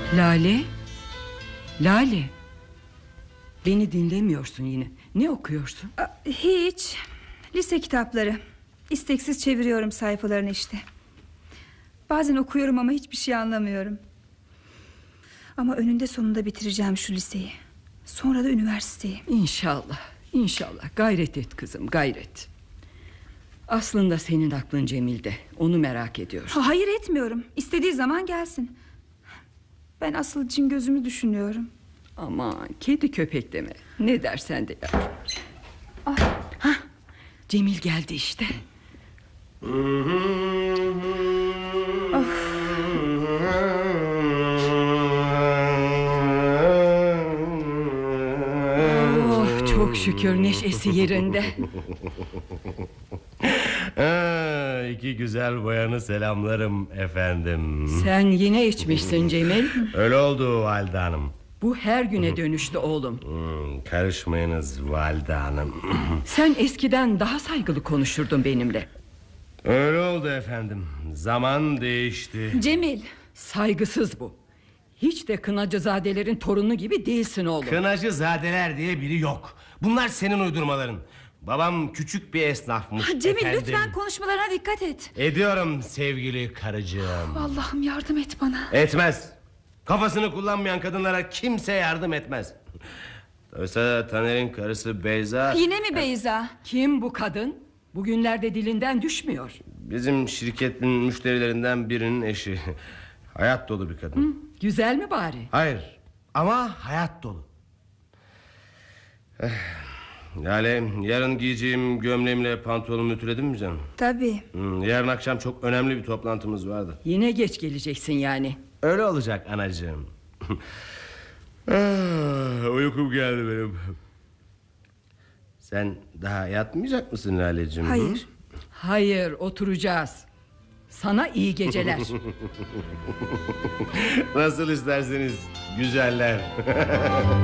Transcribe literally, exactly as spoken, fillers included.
Lale, Lale, beni dinlemiyorsun yine. Ne okuyorsun? Hiç. Lise kitapları. İsteksiz çeviriyorum sayfalarını işte. Bazen okuyorum ama hiçbir şey anlamıyorum. Ama önünde sonunda bitireceğim şu liseyi. Sonra da üniversiteyi. İnşallah, inşallah. Gayret et kızım, gayret. Aslında senin aklın Cemil'de. Onu merak ediyorsun. Hayır, etmiyorum. İstediği zaman gelsin. Ben asıl cin gözümü düşünüyorum. Aman kedi köpek deme. Ne dersen de yavrum. Ah. Hah, Cemil geldi işte. Oh, çok şükür neşesi yerinde. Ha, iki güzel bayanı selamlarım efendim. Sen yine içmişsin Cemil. Öyle oldu valide hanım. Bu her güne dönüştü oğlum. Hmm, karışmayınız valide hanım. Sen eskiden daha saygılı konuşurdun benimle. Öyle oldu efendim. Zaman değişti. Cemil. Saygısız bu. Hiç de Kınacızadelerin torunu gibi değilsin oğlum. Kınacızadeler diye biri yok. Bunlar senin uydurmaların. Babam küçük bir esnafmış Cemil efendim. lütfen konuşmalarına dikkat et. Ediyorum sevgili karıcığım. Allah'ım yardım et bana. Etmez. Kafasını kullanmayan kadınlara kimse yardım etmez. Oysa Taner'in karısı Beyza... Yine mi Beyza? Kim bu kadın? Bugünlerde dilinden düşmüyor. Bizim şirketin müşterilerinden birinin eşi. Hayat dolu bir kadın. Hı, güzel mi bari? Hayır ama hayat dolu. Lale, yarın giyeceğim gömleğimle pantolonumu ütüledin mi canım? Tabii. Hmm, yarın akşam çok önemli bir toplantımız vardı. Yine geç geleceksin yani. Öyle olacak anacığım. ah, uykum geldi benim. Sen daha yatmayacak mısın Laleciğim? Hayır. Hı? Hayır, oturacağız. Sana iyi geceler. Nasıl isterseniz güzeller.